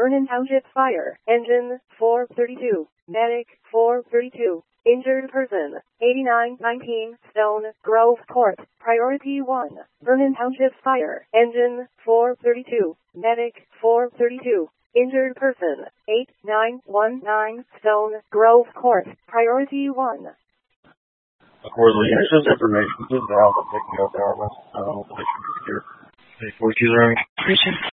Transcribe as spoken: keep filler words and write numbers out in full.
Vernon Township Fire. Engine four thirty-two. Medic four thirty-two. Injured person eighty-nine nineteen Stone Grove Court. Priority one. Vernon Township Fire. Engine four thirty-two. Medic four thirty-two. Injured person eight nine one nine Stone Grove Court. Priority one. Accordingly, access information is now taking up our uh, location here. forty-two